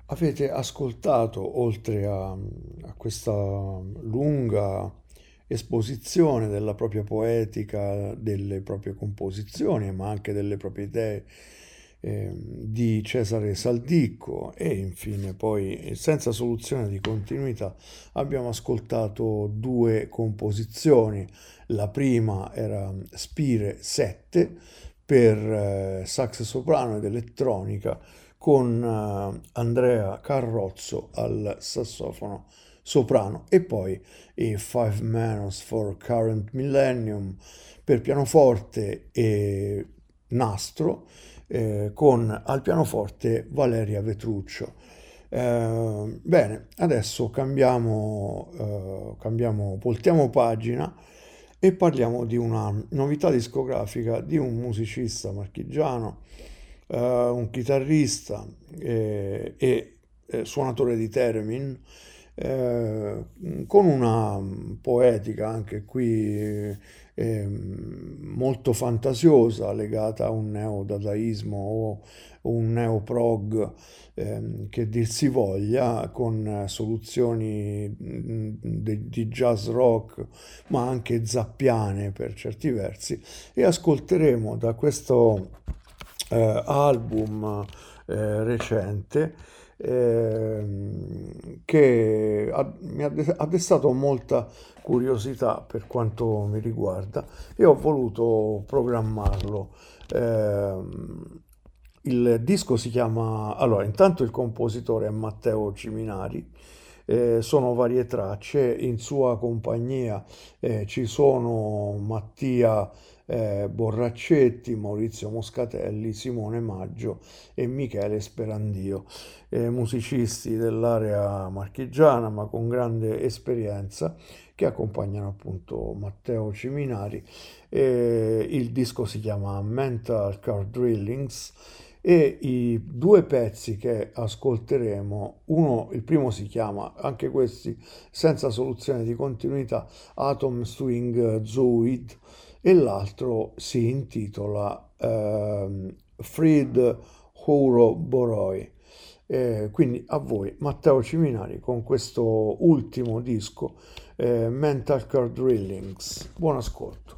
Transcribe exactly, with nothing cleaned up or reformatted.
Avete ascoltato, oltre a, a questa lunga esposizione della propria poetica, delle proprie composizioni, ma anche delle proprie idee, eh, di Cesare Saldicco e infine poi, senza soluzione di continuità, abbiamo ascoltato due composizioni. La prima era Spire sette per eh, sax soprano ed elettronica con eh, Andrea Carrozzo al sassofono soprano e poi i Five Manos for Current Millennium per pianoforte e nastro eh, con al pianoforte Valeria Vetruccio. Eh, bene, adesso cambiamo, eh, cambiamo, voltiamo pagina e parliamo di una novità discografica di un musicista marchigiano, eh, un chitarrista eh, e eh, suonatore di theremin, eh, con una poetica anche qui eh, molto fantasiosa legata a un neodadaismo o un neoprog, ehm, che dir si voglia, con eh, soluzioni mm, di, di jazz rock, ma anche zappiane per certi versi, e ascolteremo da questo eh, album eh, recente ehm, che ha- mi ha de- ha destato molta curiosità per quanto mi riguarda e ho voluto programmarlo. Ehm, il disco si chiama, allora, intanto il compositore è Matteo Ciminari, eh, sono varie tracce, in sua compagnia eh, ci sono Mattia eh, Borraccetti, Maurizio Moscatelli, Simone Maggio e Michele Sperandio, eh, musicisti dell'area marchigiana ma con grande esperienza che accompagnano appunto Matteo Ciminari. Eh, il disco si chiama Mental Car Drillings e i due pezzi che ascolteremo, uno, il primo si chiama, anche questi senza soluzione di continuità, Atom Swing Zooid, e l'altro si intitola ehm, Fried Huro Boroi. Eh, quindi a voi Matteo Ciminari con questo ultimo disco, eh, Mental Car Drillings. Buon ascolto.